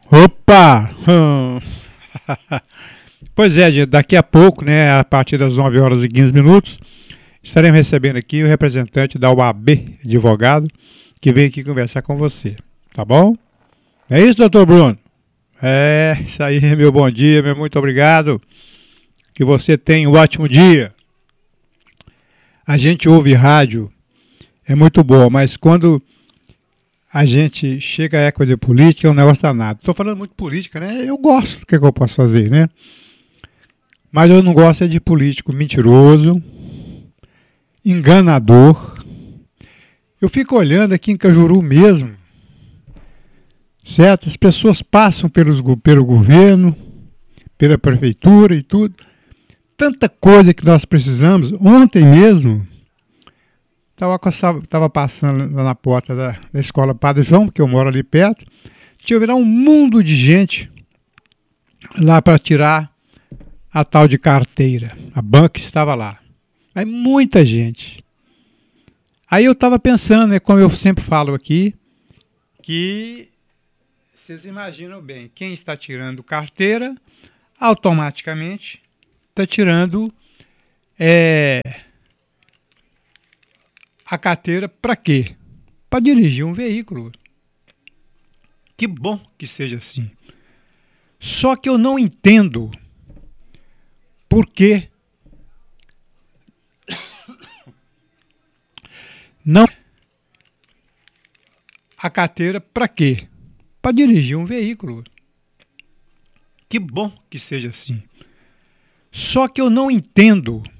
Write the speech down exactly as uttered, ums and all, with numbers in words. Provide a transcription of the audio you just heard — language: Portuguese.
Opa! Hum. Pois é, gente, daqui a pouco, né, a partir das nove horas e quinze minutos, estaremos recebendo aqui o representante da O A B Advogado, que veio aqui conversar com você, tá bom? É isso, doutor Bruno? É, isso aí, meu bom dia, meu muito obrigado. Que você tenha um ótimo dia. A gente ouve rádio, é muito bom, mas quando a gente chega a época de política, é um negócio danado. Estou falando muito de política, né? Eu gosto, o que, é que eu posso fazer, né? Mas eu não gosto é de político mentiroso, enganador. Eu fico olhando aqui em Cajuru mesmo, certo? As pessoas passam pelos, pelo governo, pela prefeitura e tudo. Tanta coisa que nós precisamos. Ontem mesmo, estava passando lá na porta da, da escola Padre João, porque eu moro ali perto. Tinha virar um mundo de gente lá para tirar a tal de carteira. A banca estava lá. Aí muita gente. Aí eu estava pensando, né, como eu sempre falo aqui, que vocês imaginam bem, quem está tirando carteira, automaticamente está tirando é, a carteira para quê? Para dirigir um veículo. Que bom que seja assim. Só que eu não entendo por que não a carteira para quê? Para dirigir um veículo. Que bom que seja assim. Só que eu não entendo